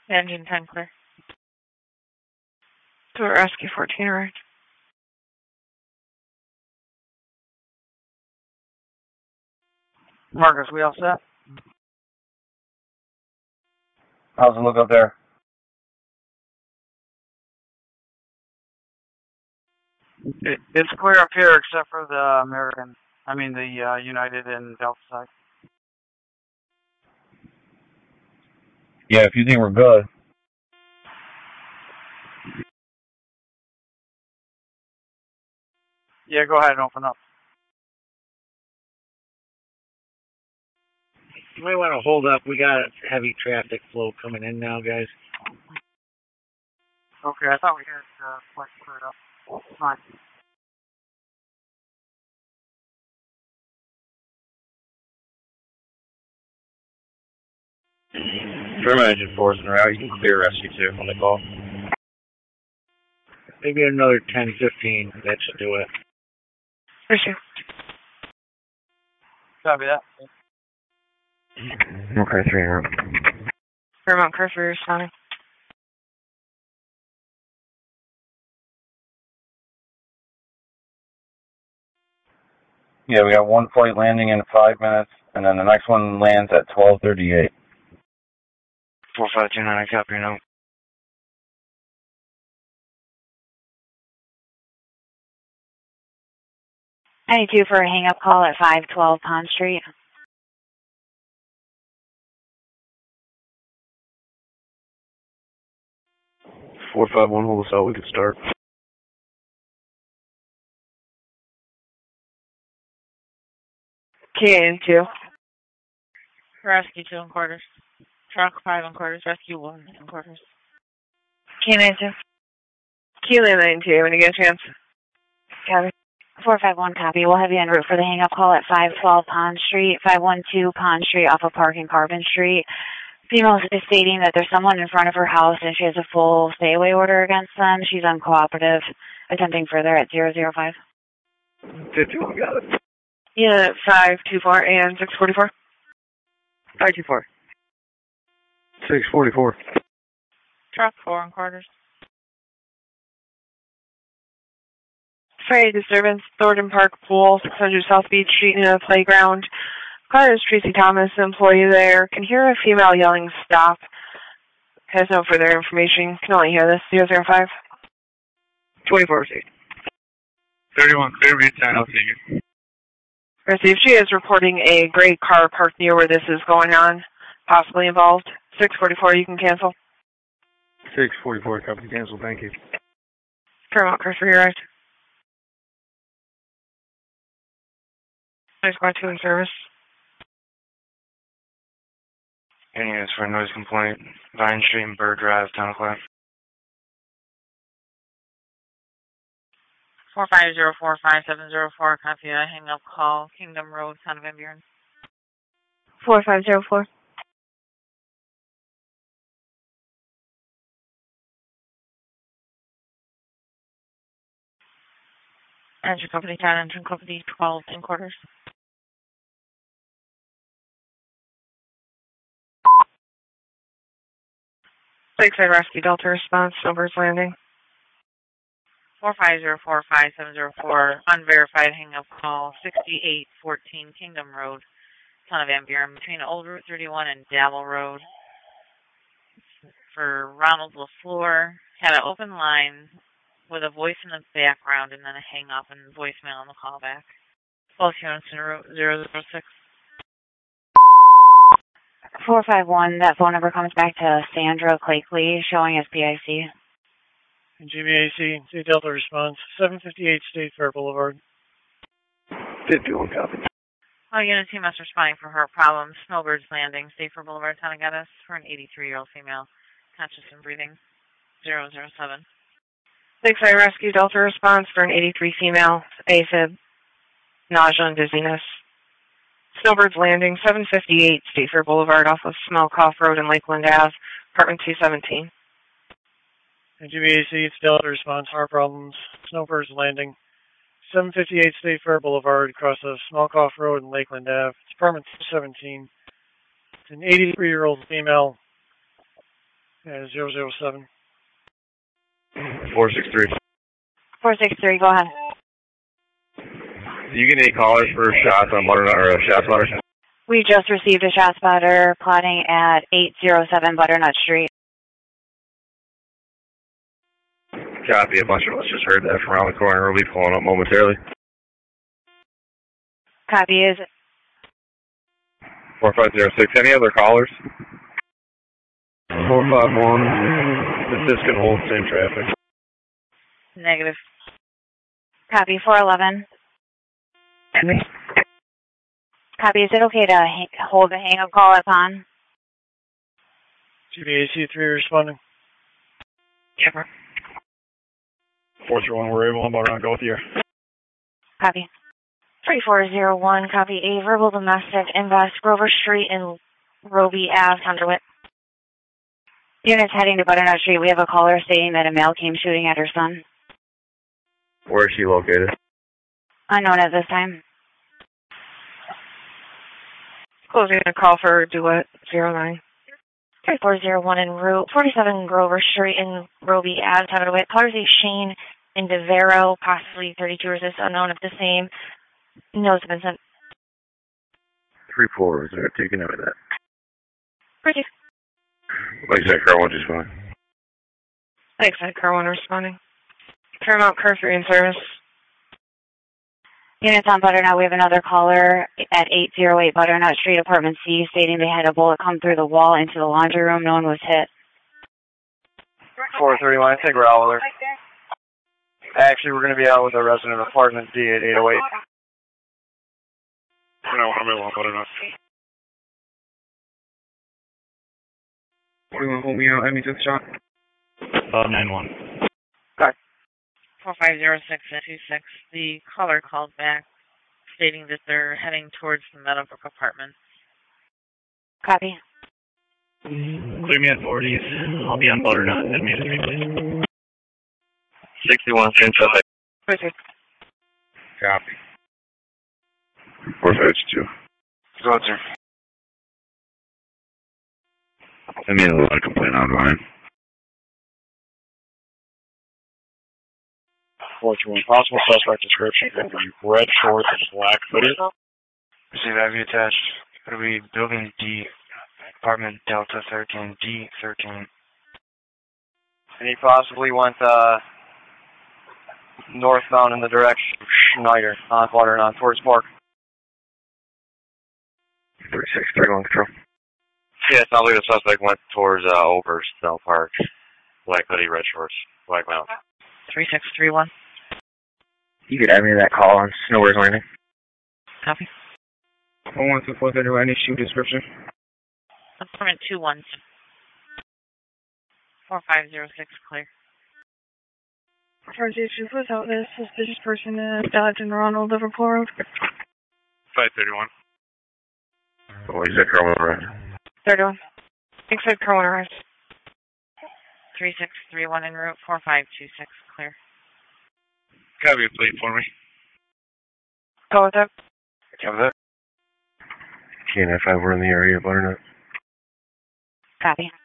Engine 10 clear. To rescue 14, right? Marcus, we all set? How's the look up there? It's clear up here except for the United and Delta side. Yeah, if you think we're good. Yeah, go ahead and open up. You might want to hold up. We got heavy traffic flow coming in now, guys. Okay, I thought we had flight cleared up. Fine. German engine 4 is en route. You can clear rescue 2 on the call. Maybe another 10-15. That should do it. Rescue. Copy that. Okay, 3 en route. Paramount Curfew responding. Yeah, we got one flight landing in 5 minutes, and then the next one lands at 12:38. 4529, I copy your note. I need 2 for a hang-up call at 512 Pond Street. 451, hold us out, we can start. KN2. Rescue 2 in quarters. Truck 5 in quarters. Rescue 1 in quarters. KN2. Kilo 92, when you get a chance. Copy. 451, copy. We'll have you en route for the hang-up call at 512 Pond Street, 512 Pond Street off of Park and Carbon Street. Female is stating that there's someone in front of her house and she has a full stay-away order against them. She's uncooperative. Attempting further at 005. 51, got it. Yeah, 524 and 644. 524. 644. Truck 4 in quarters. Freight disturbance, Thornton Park Pool, 600 South Beach Street near the playground. Car is Tracy Thomas, employee there. Can hear a female yelling stop. Has no further information. Can only hear this. 005. 24 received. 31, clear me 10, I'll take it. Received. She is reporting a gray car parked near where this is going on, possibly involved. 644, you can cancel. 644, copy, cancel, thank you. Paramount Curfew, you're right. I Squad 2 in service. Any units for a noise complaint, Vine Street and Bird Drive, 10 o'clock. 4504-5704, copy a hang-up call, Kingdom Road, Town of Van Buren. 4504. Engine Company 10, Engine Company 12 in quarters. Lakeside Rescue Delta response, Snowbird's Landing. 4504-5704, unverified hang-up call, 6814 Kingdom Road, Town of Van Buren, between Old Route 31 and Dabble Road. For Ronald LaFleur, had an open line with a voice in the background and then a hang-up and voicemail on the callback. Both units in Route 006. 451, that phone number comes back to Sandra Clakeley, showing as PIC. GBAC, State Delta response, 758 State Fair Boulevard. 51, copy. All units TMS responding for her problem. Snowbird's Landing, State Fair Boulevard, Town of Geddes, for an 83-year-old female, conscious and breathing. 007. Lakeside Rescue Delta response for an 83 female, AFib, nausea and dizziness. Snowbird's Landing, 758 State Fair Boulevard off of Smelkoff Road and Lakeland Ave, apartment 217. GBAC, it's Delta response, heart problems, Snowbird's Landing, 758 State Fair Boulevard, across of Smelkoff Road and Lakeland Ave. It's apartment 217. It's an 83-year-old female, And 007. 463. 463, go ahead. Do you get any callers for shots on butternut or shot spotters? We just received a shot spotter plotting at 807 Butternut Street. Copy. A bunch of us just heard that from around the corner. We'll be pulling up momentarily. Copy. Is it 4506. Any other callers? 451. The Diskin Hole, same traffic. Negative. Copy. 411. Copy. Is it okay to hold the hang-up call at PON? GBAC 3 responding. Chipper. 431, we're able. About to go with you. Copy. 3401, copy. A verbal domestic in West Grover Street and Roby Ave, Conduit. Units heading to Butternut Street. We have a caller stating that a male came shooting at her son. Where is she located? Unknown at this time. Closing a call for Duet 09. 3401 en route. 47 Grover Street in Roby Ave, Conduit. Caller is Shane Indivero, possibly 32 resist, unknown at the same. Notes have been sent. 3-4, is there taking note of that? Pretty. Lakeside Car 1 just fine. Lakeside Car 1 responding. Paramount Car 3 in service. Units on Butternut, we have another caller at 808 Butternut Street, Apartment C, stating they had a bullet come through the wall into the laundry room. No one was hit. 431, I think we're out with her. Actually, we're going to be out with a resident apartment D at 808. No, I'm in Butternut. What do you want to hold me out? I mean, just shot. 9-1. 450-626. The caller called back stating that they're heading towards the Meadowbrook apartment. Copy. Clear me at 40s. I'll be on Butternut. Send me a 3, please. 61, same traffic. Copy. 452. Go ahead, sir. Send me a little complaint online. 421, possible suspect description. Red shorts and black hoodie. Receive IV attached. It'll be building D, apartment Delta 13, D13. And he possibly went northbound in the direction of Schneider on Butternut towards Park. 3631 control. Yeah, it sounds like the suspect went towards Oversnell Park. Black hoodie, red shorts, black mount. 3631. You could add me to that call on Snowers Landing. Copy. 112 any shoot description. Apartment 21. 4506 clear. Transition was out this suspicious person Dodge and Ronald Liverpool Road. 531. Oh, he's at Car 1 right. 31. Exit Car 1 arrives. 3631 en route. 4526 clear. Copy a plate for me. Go with it. Copy that. KNF5, we're in the area, Butternut. Copy.